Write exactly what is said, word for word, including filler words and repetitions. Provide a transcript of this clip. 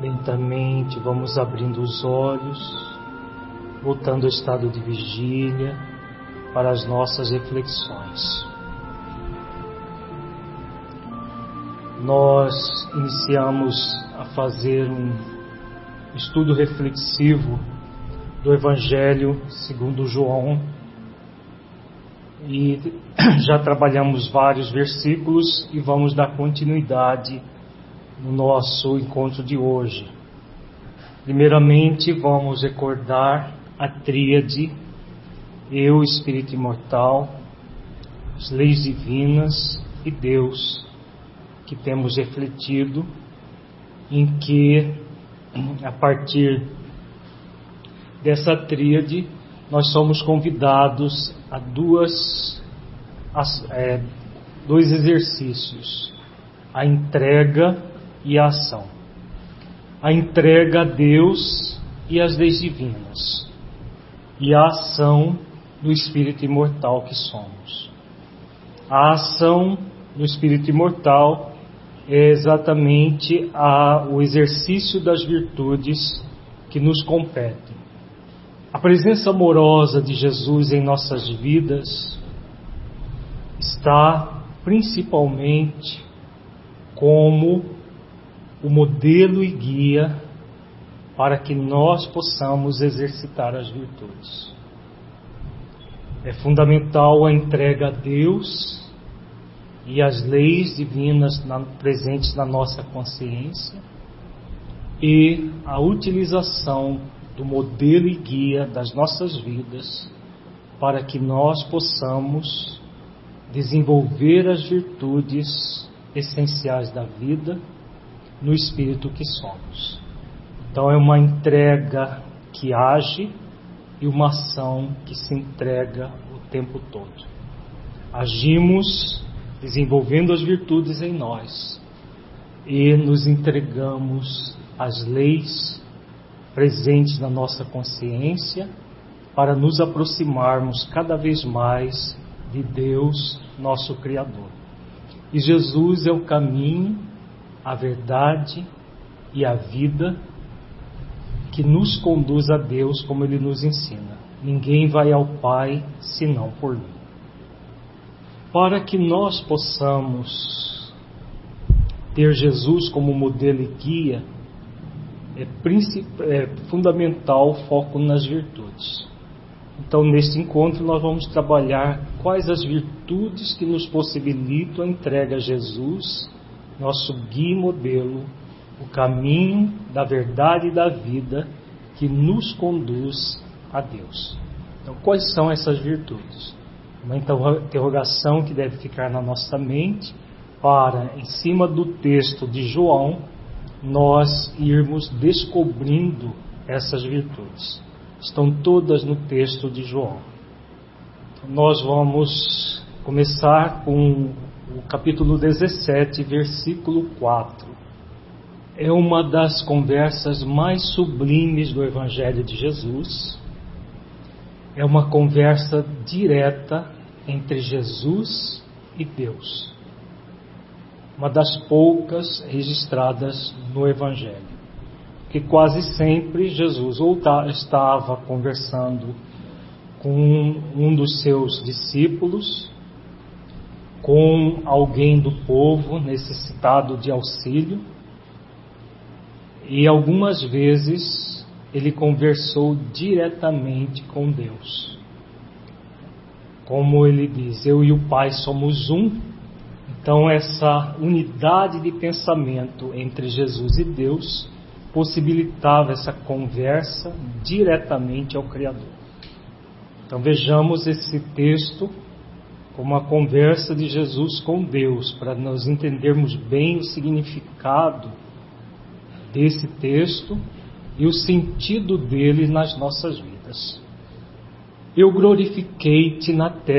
Lentamente vamos abrindo os olhos, voltando ao estado de vigília para as nossas reflexões. Nós iniciamos a fazer um estudo reflexivo do Evangelho segundo João e já trabalhamos vários versículos e vamos dar continuidade no nosso encontro de hoje. Primeiramente, vamos recordar a tríade: eu, espírito imortal, as leis divinas e Deus, que temos refletido, em que, a partir dessa tríade, nós somos convidados a duas, a, é, dois exercícios: a entrega e a ação. A entrega a Deus e às leis divinas, e a ação do espírito imortal que somos. A ação do espírito imortal é exatamente a, o exercício das virtudes que nos competem. A presença amorosa de Jesus em nossas vidas está principalmente como o modelo e guia para que nós possamos exercitar as virtudes. É fundamental a entrega a Deus e as leis divinas na, presentes na nossa consciência, e a utilização do modelo e guia das nossas vidas para que nós possamos desenvolver as virtudes essenciais da vida no espírito que somos. Então é uma entrega que age e uma ação que se entrega o tempo todo. Agimos desenvolvendo as virtudes em nós e nos entregamos às leis presentes na nossa consciência para nos aproximarmos cada vez mais de Deus, nosso Criador. E Jesus é o caminho, a verdade e a vida que nos conduz a Deus, como Ele nos ensina. Ninguém vai ao Pai senão por mim. Para que nós possamos ter Jesus como modelo e guia, é, é fundamental o foco nas virtudes. Então, neste encontro, nós vamos trabalhar quais as virtudes que nos possibilitam a entrega a Jesus, nosso guia e modelo, o caminho da verdade e da vida que nos conduz a Deus. Então, quais são essas virtudes? Uma interrogação que deve ficar na nossa mente para, em cima do texto de João, nós irmos descobrindo essas virtudes. Estão todas no texto de João. Então, nós vamos começar com o capítulo dezessete, versículo quatro. É uma das conversas mais sublimes do Evangelho de Jesus. É uma conversa direta entre Jesus e Deus. Uma das poucas registradas no Evangelho. Que quase sempre Jesus ou estava conversando com um dos seus discípulos, com alguém do povo necessitado de auxílio, e algumas vezes ele conversou diretamente com Deus. Como ele diz, eu e o Pai somos um. Então essa unidade de pensamento entre Jesus e Deus possibilitava essa conversa diretamente ao Criador. Então vejamos esse texto como uma conversa de Jesus com Deus, para nós entendermos bem o significado desse texto e o sentido dele nas nossas vidas. Eu glorifiquei-te na terra.